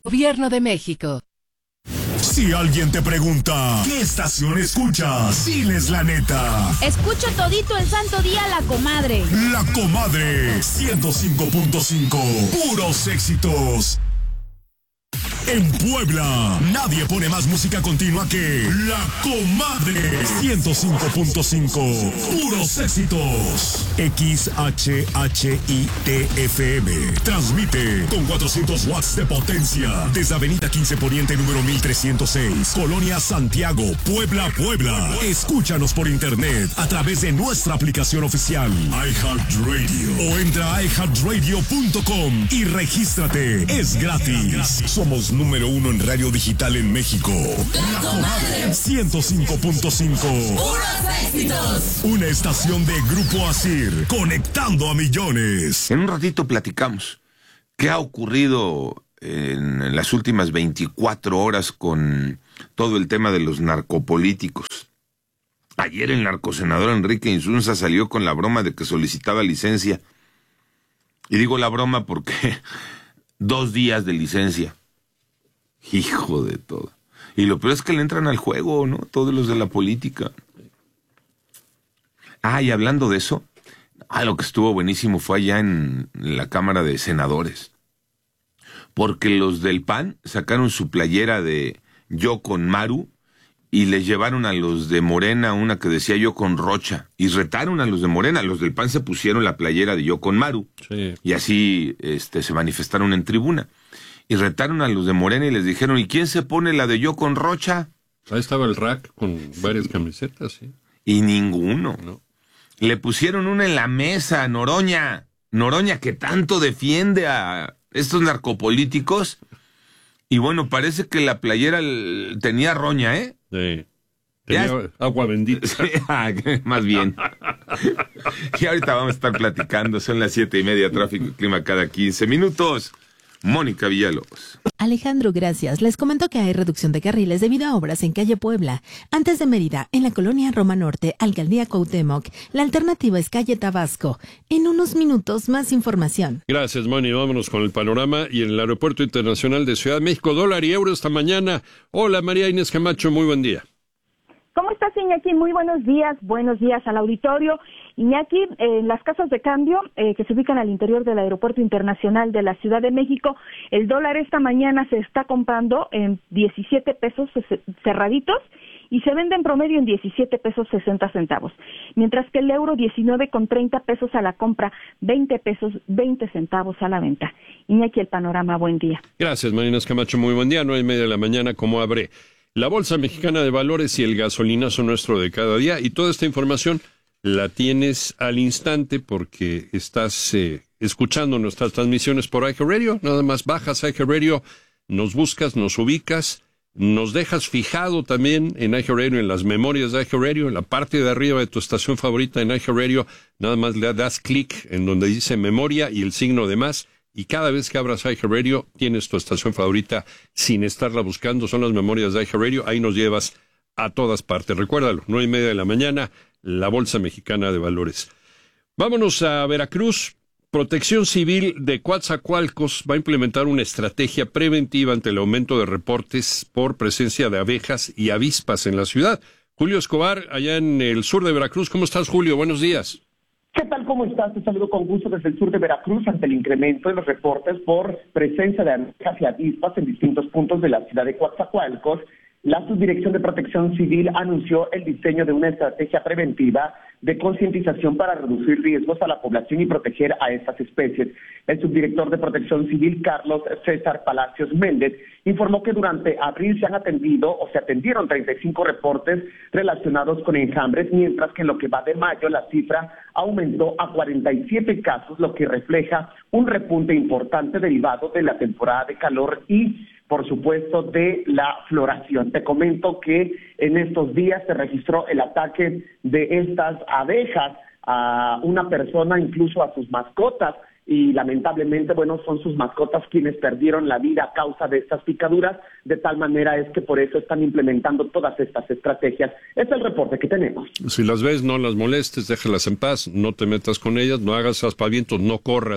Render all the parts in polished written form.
Gobierno de México. Si alguien te pregunta, ¿qué estación escuchas? Diles la neta. Escucho todito el santo día La Comadre. La Comadre 105.5. Puros éxitos. En Puebla, nadie pone más música continua que La Comadre 105.5. Puros éxitos. XHHITFM. Transmite con 400 watts de potencia desde Avenida 15 Poniente número 1306, Colonia Santiago, Puebla, Puebla. Escúchanos por internet a través de nuestra aplicación oficial iHeartRadio o entra a iHeartRadio.com y regístrate. Es gratis. Somos número 1 en radio digital en México. La Comadre 105.5. Puros éxitos. Una estación de Grupo Asir, conectando a millones. En un ratito platicamos qué ha ocurrido en las últimas 24 horas con todo el tema de los narcopolíticos. Ayer el narcosenador Enrique Insunza salió con la broma de que solicitaba licencia. Y digo la broma porque 2 días de licencia. Hijo de todo. Y lo peor es que le entran al juego, ¿no? Todos los de la política. Y hablando de eso, lo que estuvo buenísimo fue allá en la Cámara de Senadores. Porque los del PAN sacaron su playera de Yo con Maru y les llevaron a los de Morena una que decía Yo con Rocha. Y retaron a los de Morena. Los del PAN se pusieron la playera de Yo con Maru. Sí. Y así se manifestaron en tribuna. Y retaron a los de Morena y les dijeron, ¿y quién se pone la de Yo con Rocha? Ahí estaba el rack con varias camisetas, sí. Y ninguno. No. Le pusieron una en la mesa a Noroña. Noroña que tanto defiende a estos narcopolíticos. Y bueno, parece que la playera tenía roña, ¿eh? Sí. Tenía agua bendita. Sí, más bien. Y ahorita vamos a estar platicando. Son las 7:30, tráfico y clima cada 15 minutos. Mónica Villalobos. Alejandro, gracias. Les comento que hay reducción de carriles debido a obras en calle Puebla. Antes de Mérida, en la colonia Roma Norte, Alcaldía Cuauhtémoc, la alternativa es calle Tabasco. En unos minutos, más información. Gracias, Moni. Vámonos con el panorama. Y en el Aeropuerto Internacional de Ciudad de México, dólar y euro esta mañana. Hola, María Inés Camacho, muy buen día. ¿Cómo estás, Iñaki? Muy buenos días al auditorio. Iñaki, las casas de cambio que se ubican al interior del Aeropuerto Internacional de la Ciudad de México, el dólar esta mañana se está comprando en 17 pesos cerraditos y se vende en promedio en 17 pesos 60 centavos, mientras que el euro 19,30 pesos a la compra, 20 pesos 20 centavos a la venta. Iñaki, el panorama, buen día. Gracias, María Inés Camacho, muy buen día, 9:30 de la mañana, ¿cómo abre la Bolsa Mexicana de Valores y el gasolinazo nuestro de cada día? Y toda esta información la tienes al instante porque estás escuchando nuestras transmisiones por iHeartRadio. Nada más bajas iHeartRadio, nos buscas, nos ubicas, nos dejas fijado también en iHeartRadio, en las memorias de iHeartRadio, en la parte de arriba de tu estación favorita en iHeartRadio. Nada más le das clic en donde dice memoria y el signo de más. Y cada vez que abras iHeartRadio, tienes tu estación favorita sin estarla buscando. Son las memorias de iHeartRadio. Ahí nos llevas a todas partes. Recuérdalo, 9:30 de la mañana, la Bolsa Mexicana de Valores. Vámonos a Veracruz. Protección Civil de Coatzacoalcos va a implementar una estrategia preventiva ante el aumento de reportes por presencia de abejas y avispas en la ciudad. Julio Escobar, allá en el sur de Veracruz. ¿Cómo estás, Julio? Buenos días. ¿Qué tal? ¿Cómo estás? Te saludo con gusto desde el sur de Veracruz ante el incremento de los reportes por presencia de abejas y avispas en distintos puntos de la ciudad de Coatzacoalcos. La Subdirección de Protección Civil anunció el diseño de una estrategia preventiva de concientización para reducir riesgos a la población y proteger a estas especies. El subdirector de Protección Civil, Carlos César Palacios Méndez, informó que durante abril se atendieron 35 reportes relacionados con enjambres, mientras que en lo que va de mayo la cifra aumentó a 47 casos, lo que refleja un repunte importante derivado de la temporada de calor y, por supuesto, de la floración. Te comento que en estos días se registró el ataque de estas abejas a una persona, incluso a sus mascotas, y lamentablemente, son sus mascotas quienes perdieron la vida a causa de estas picaduras, de tal manera es que por eso están implementando todas estas estrategias. Es el reporte que tenemos. Si las ves, no las molestes, déjalas en paz, no te metas con ellas, no hagas aspavientos, no corras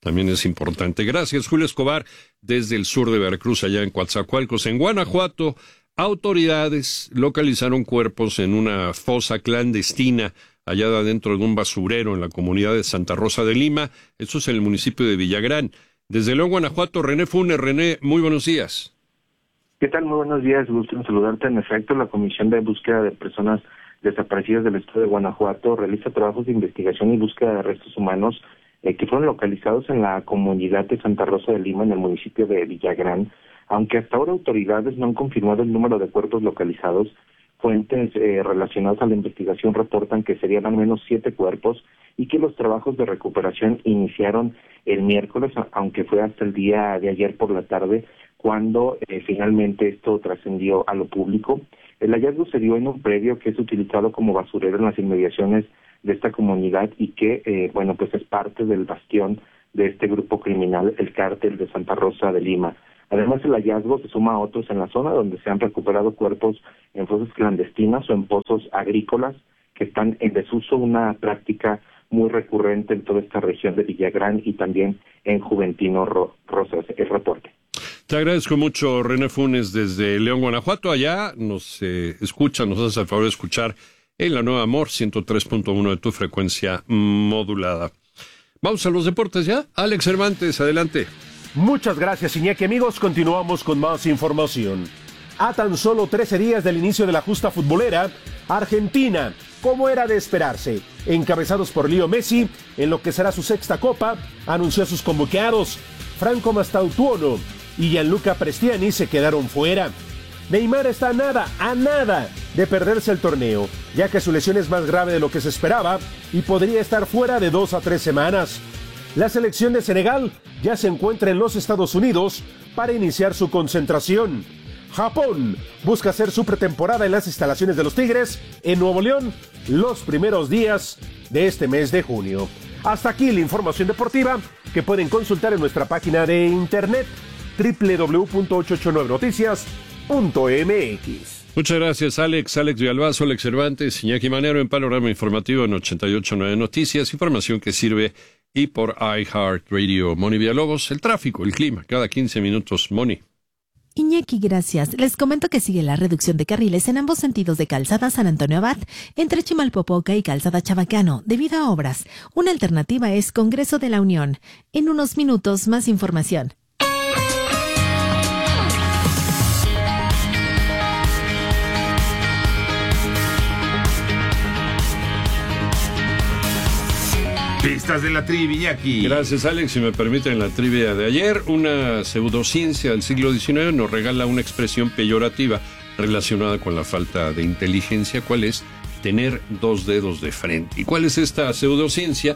también es importante. Gracias, Julio Escobar, desde el sur de Veracruz, allá en Coatzacoalcos. En Guanajuato, autoridades localizaron cuerpos en una fosa clandestina hallada dentro de un basurero en la comunidad de Santa Rosa de Lima. Eso es en el municipio de Villagrán. Desde León, Guanajuato, René Funes. René, muy buenos días. ¿Qué tal? Muy buenos días, gusto en saludarte. En efecto, la Comisión de Búsqueda de Personas Desaparecidas del Estado de Guanajuato realiza trabajos de investigación y búsqueda de restos humanos que fueron localizados en la comunidad de Santa Rosa de Lima, en el municipio de Villagrán. Aunque hasta ahora autoridades no han confirmado el número de cuerpos localizados, fuentes relacionadas a la investigación reportan que serían al menos 7 cuerpos y que los trabajos de recuperación iniciaron el miércoles, aunque fue hasta el día de ayer por la tarde, cuando finalmente esto trascendió a lo público. El hallazgo se dio en un predio que es utilizado como basurero en las inmediaciones de esta comunidad y que, pues es parte del bastión de este grupo criminal, el Cártel de Santa Rosa de Lima. Además, el hallazgo se suma a otros en la zona donde se han recuperado cuerpos en fosas clandestinas o en pozos agrícolas que están en desuso, una práctica muy recurrente en toda esta región de Villagrán y también en Juventino Rosas. El reporte. Te agradezco mucho, René Funes, desde León, Guanajuato. Allá nos escucha, nos hace el favor de escuchar en la Nueva Amor 103.1 de tu frecuencia modulada. Vamos a los deportes ya. Alex Cervantes, adelante. Muchas gracias, Iñaki. Amigos, continuamos con más información. A tan solo 13 días del inicio de la justa futbolera, Argentina, como era de esperarse, encabezados por Leo Messi, en lo que será su sexta copa, anunció a sus convocados. Franco Mastautuono y Gianluca Prestiani se quedaron fuera. Neymar está a nada de perderse el torneo, ya que su lesión es más grave de lo que se esperaba y podría estar fuera de 2 a 3 semanas. La selección de Senegal ya se encuentra en los Estados Unidos para iniciar su concentración. Japón busca hacer su pretemporada en las instalaciones de los Tigres en Nuevo León los primeros días de este mes de junio. Hasta aquí la información deportiva que pueden consultar en nuestra página de internet www.889noticias.mx. Muchas gracias, Alex Villalbazo, Alex Cervantes, Iñaki Manero en Panorama Informativo en 88.9 Noticias, información que sirve y por iHeartRadio. Moni Villalobos, el tráfico, el clima, cada 15 minutos, Moni. Iñaki, gracias. Les comento que sigue la reducción de carriles en ambos sentidos de Calzada San Antonio Abad, entre Chimalpopoca y Calzada Chabacano, debido a obras. Una alternativa es Congreso de la Unión. En unos minutos, más información. Pistas de la trivia, Iñaki. Gracias, Alex. Si me permiten, la trivia de ayer, una pseudociencia del siglo XIX nos regala una expresión peyorativa relacionada con la falta de inteligencia. ¿Cuál es? Tener 2 dedos de frente. ¿Y cuál es esta pseudociencia?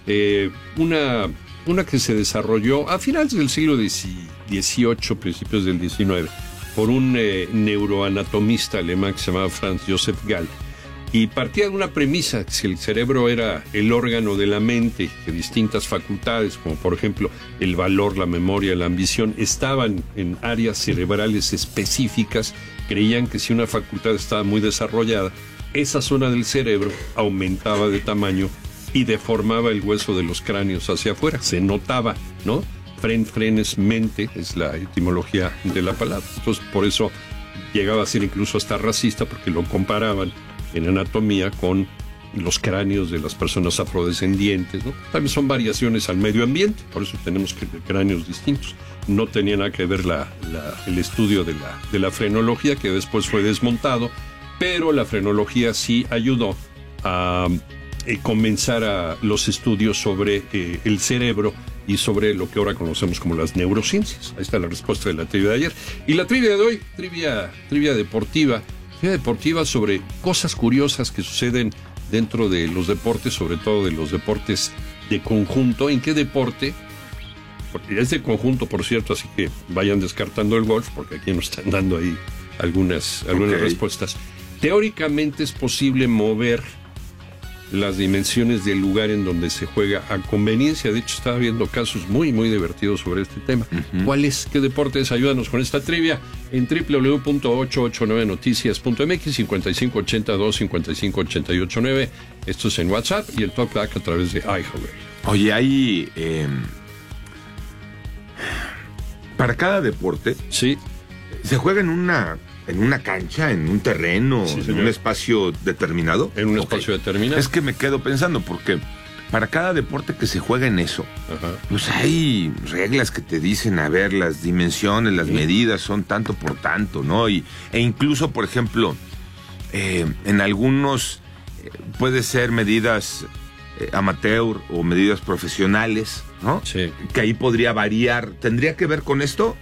Una que se desarrolló a finales del siglo XVIII, principios del XIX, por un neuroanatomista alemán que se llamaba Franz Joseph Gall. Y partía de una premisa, que el cerebro era el órgano de la mente, que distintas facultades, como por ejemplo el valor, la memoria, la ambición, estaban en áreas cerebrales específicas. Creían que si una facultad estaba muy desarrollada, esa zona del cerebro aumentaba de tamaño y deformaba el hueso de los cráneos hacia afuera. Se notaba, ¿no? Frenes, mente, es la etimología de la palabra. Entonces, por eso llegaba a ser incluso hasta racista, porque lo comparaban en anatomía con los cráneos de las personas afrodescendientes, ¿no? También son variaciones al medio ambiente, por eso tenemos cráneos distintos. No tenía nada que ver el estudio de la frenología, que después fue desmontado, pero la frenología sí ayudó a comenzar a los estudios sobre el cerebro y sobre lo que ahora conocemos como las neurociencias. Ahí está la respuesta de la trivia de ayer. Y la trivia de hoy, trivia deportiva sobre cosas curiosas que suceden dentro de los deportes, sobre todo de los deportes de conjunto. ¿En qué deporte? Porque es de conjunto, por cierto, así que vayan descartando el golf, porque aquí nos están dando ahí algunas respuestas. Teóricamente es posible mover las dimensiones del lugar en donde se juega a conveniencia. De hecho, estaba viendo casos muy, muy divertidos sobre este tema. ¿Cuál es? ¿Qué deporte es? Ayúdanos con esta trivia en www.889noticias.mx 5582-5588-9. Esto es en WhatsApp y el TalkBack a través de iHeartRadio. Oye, hay para cada deporte, sí, se juega en una cancha, en un terreno, sí, en un espacio determinado. En un espacio determinado. Es que me quedo pensando, porque para cada deporte que se juega en eso, Ajá. pues hay reglas que te dicen, a ver, las dimensiones, las medidas son tanto por tanto, ¿no? E incluso, por ejemplo, en algunos puede ser medidas amateur o medidas profesionales, ¿no? Sí. Que ahí podría variar. ¿Tendría que ver con esto?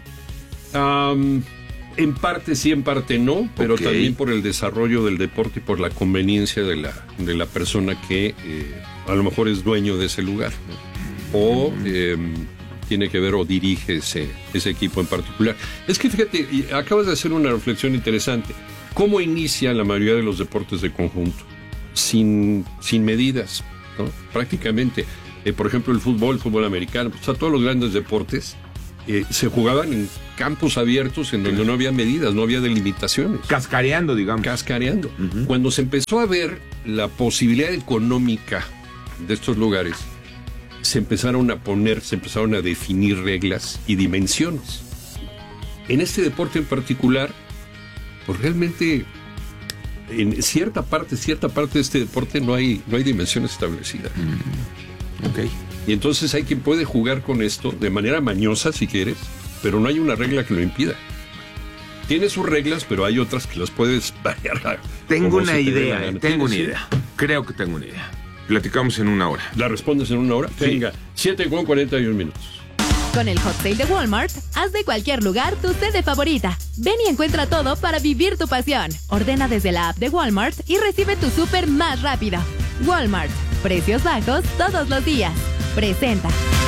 En parte sí, en parte no, pero Ok. también por el desarrollo del deporte y por la conveniencia de la persona que a lo mejor es dueño de ese lugar, ¿no? O tiene que ver o dirige ese equipo en particular. Es que fíjate, acabas de hacer una reflexión interesante. ¿Cómo inicia la mayoría de los deportes de conjunto? Sin medidas, ¿no? Prácticamente. Por ejemplo, el fútbol americano, o sea, todos los grandes deportes se jugaban en campos abiertos en donde no había medidas, no había delimitaciones. Cascareando, digamos. Cascareando. Cuando se empezó a ver la posibilidad económica de estos lugares, se empezaron a definir reglas y dimensiones. En este deporte en particular, pues realmente en cierta parte de este deporte no hay dimensión establecida. Ok. Y entonces hay quien puede jugar con esto de manera mañosa, si quieres, pero no hay una regla que lo impida. Tiene sus reglas, pero hay otras que las puedes variar. Tengo una idea. Creo que tengo una idea. Platicamos en una hora. ¿La respondes en una hora? Sí. Venga, 7:41 minutos. Con el Hot Sale de Walmart, haz de cualquier lugar tu sede favorita. Ven y encuentra todo para vivir tu pasión. Ordena desde la app de Walmart y recibe tu súper más rápido. Walmart, precios bajos todos los días. Presenta.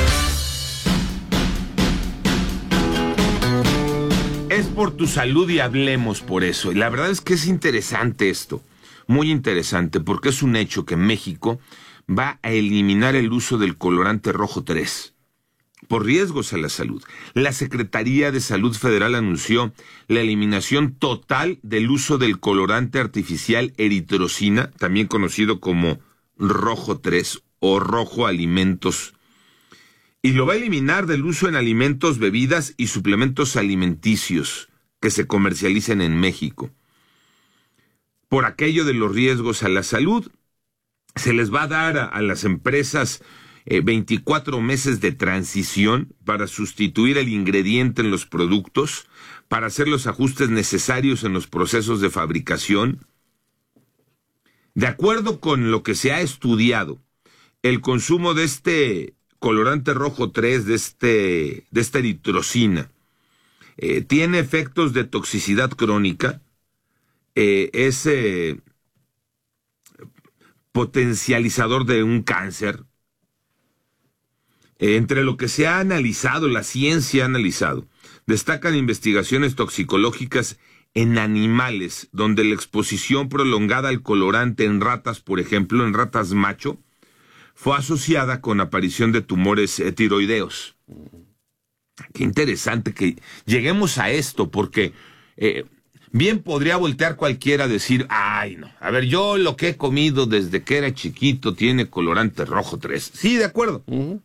Es por tu salud y hablemos por eso. Y la verdad es que es interesante esto. Muy interesante, porque es un hecho que México va a eliminar el uso del colorante rojo 3 por riesgos a la salud. La Secretaría de Salud Federal anunció la eliminación total del uso del colorante artificial eritrocina, también conocido como rojo 3 o rojo alimentos, y lo va a eliminar del uso en alimentos, bebidas y suplementos alimenticios que se comercialicen en México. Por aquello de los riesgos a la salud, se les va a dar a las empresas 24 meses de transición para sustituir el ingrediente en los productos, para hacer los ajustes necesarios en los procesos de fabricación. De acuerdo con lo que se ha estudiado, el consumo de este colorante rojo 3, de esta eritrocina, tiene efectos de toxicidad crónica, es potencializador de un cáncer. Entre lo que se ha analizado, la ciencia ha analizado, destacan investigaciones toxicológicas en animales, donde la exposición prolongada al colorante en ratas, por ejemplo, en ratas macho, fue asociada con aparición de tumores tiroideos. Qué interesante que lleguemos a esto, porque bien podría voltear cualquiera a decir, ay no, a ver, yo lo que he comido desde que era chiquito tiene colorante rojo 3. Sí, de acuerdo.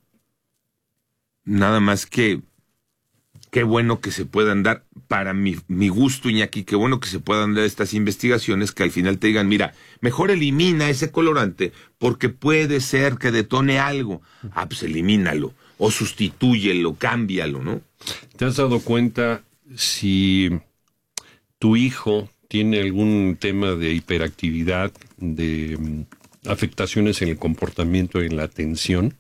Nada más que qué bueno que se puedan dar, para mi gusto, Iñaki, qué bueno que se puedan dar estas investigaciones que al final te digan, mira, mejor elimina ese colorante porque puede ser que detone algo. Ah, pues elimínalo, o sustitúyelo, cámbialo, ¿no? ¿Te has dado cuenta si tu hijo tiene algún tema de hiperactividad, de afectaciones en el comportamiento y en la atención?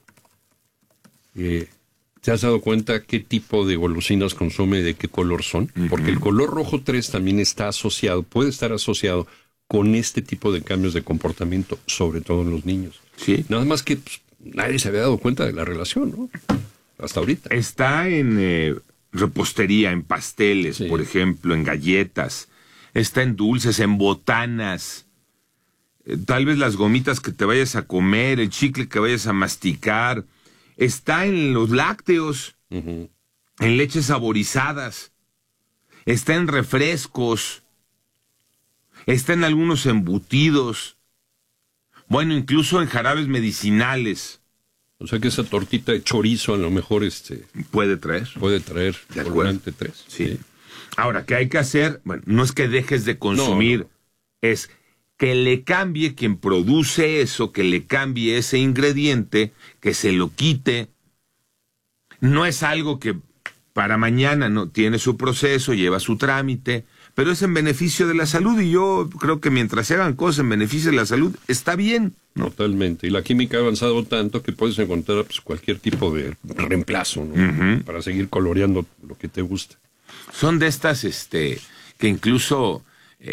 ¿Te has dado cuenta qué tipo de golosinas consume y de qué color son? Porque el color rojo 3 también está asociado, puede estar asociado con este tipo de cambios de comportamiento, sobre todo en los niños. Sí. Nada más que nadie se había dado cuenta de la relación, ¿no? Hasta ahorita. Está en repostería, en pasteles, Sí. por ejemplo, en galletas. Está en dulces, en botanas. Tal vez las gomitas que te vayas a comer, el chicle que vayas a masticar. Está en los lácteos, en leches saborizadas, está en refrescos, está en algunos embutidos, bueno, incluso en jarabes medicinales. O sea que esa tortita de chorizo a lo mejor puede traer colorante 3. Sí. Ahora, ¿qué hay que hacer? Bueno, no es que dejes de consumir, es que le cambie quien produce eso, que le cambie ese ingrediente, que se lo quite. No es algo que para mañana no tiene su proceso, lleva su trámite, pero es en beneficio de la salud, y yo creo que mientras se hagan cosas en beneficio de la salud, está bien, ¿no? Totalmente. Y la química ha avanzado tanto que puedes encontrar cualquier tipo de reemplazo, ¿no? Para seguir coloreando lo que te gusta. Son de estas que incluso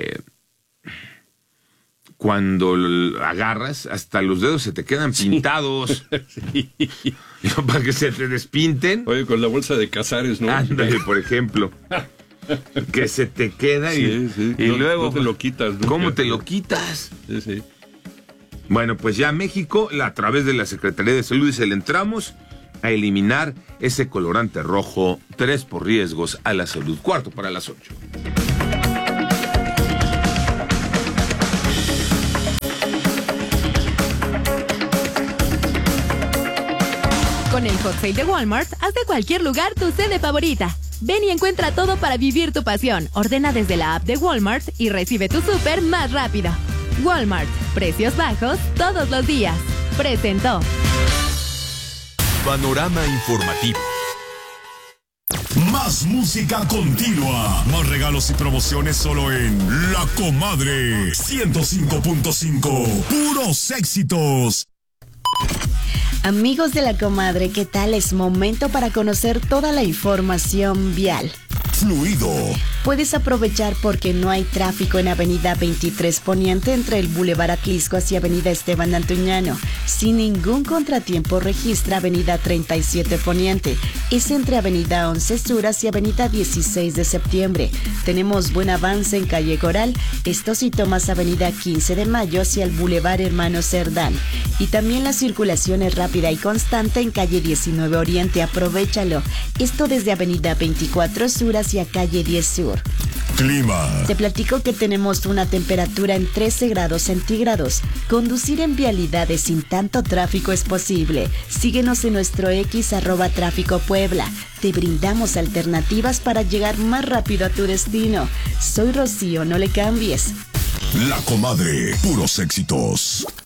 cuando agarras, hasta los dedos se te quedan pintados. Sí. Para que se te despinten. Oye, con la bolsa de Casares, ¿no? Ándale, por ejemplo. Que se te queda y luego... No te lo quitas nunca. ¿Cómo te lo quitas? Sí. Bueno, pues ya México, a través de la Secretaría de Salud, le entramos a eliminar ese colorante rojo, 3 por riesgos a la salud. 7:45. Con el Hot Sale de Walmart, haz de cualquier lugar tu sede favorita. Ven y encuentra todo para vivir tu pasión. Ordena desde la app de Walmart y recibe tu súper más rápido. Walmart, precios bajos todos los días. Presentó. Panorama informativo. Más música continua. Más regalos y promociones solo en La Comadre 105.5. Puros éxitos. Amigos de La Comadre, ¿qué tal? Es momento para conocer toda la información vial. Fluido. Puedes aprovechar porque no hay tráfico en Avenida 23 Poniente entre el Boulevard Atlisco hacia Avenida Esteban Antuñano. Sin ningún contratiempo registra Avenida 37 Poniente. Es entre Avenida 11 Sur hacia Avenida 16 de Septiembre. Tenemos buen avance en Calle Coral. Esto si tomas Avenida 15 de Mayo hacia el Boulevard Hermano Cerdán. Y también la circulación es rápida y constante en Calle 19 Oriente. Aprovéchalo. Esto desde Avenida 24 Sur hacia Calle 10 Sur. Clima. Te platico que tenemos una temperatura en 13 grados centígrados. Conducir en vialidades sin tanto tráfico es posible. Síguenos en nuestro X @tráfico Puebla. Te brindamos alternativas para llegar más rápido a tu destino. Soy Rocío, no le cambies. La Comadre, puros éxitos.